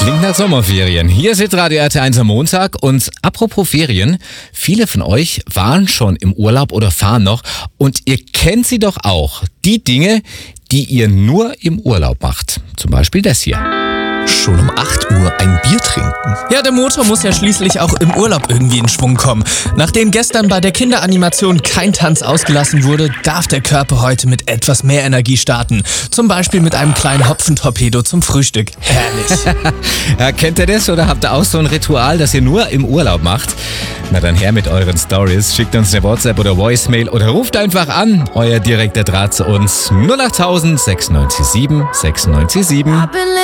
Klingt nach Sommerferien. Hier ist Radio RT1 am Montag und apropos Ferien, viele von euch waren schon im Urlaub oder fahren noch und ihr kennt sie doch auch. Die Dinge, die ihr nur im Urlaub macht. Zum Beispiel das hier. Schon um 8 Uhr ein Bier trinken. Ja, der Motor muss ja schließlich auch im Urlaub irgendwie in Schwung kommen. Nachdem gestern bei der Kinderanimation kein Tanz ausgelassen wurde, darf der Körper heute mit etwas mehr Energie starten. Zum Beispiel mit einem kleinen Hopfentorpedo zum Frühstück. Herrlich. Ja, kennt ihr das oder habt ihr auch so ein Ritual, das ihr nur im Urlaub macht? Na dann her mit euren Stories. Schickt uns eine WhatsApp oder Voicemail oder ruft einfach an. Euer direkter Draht zu uns 08000 697 697.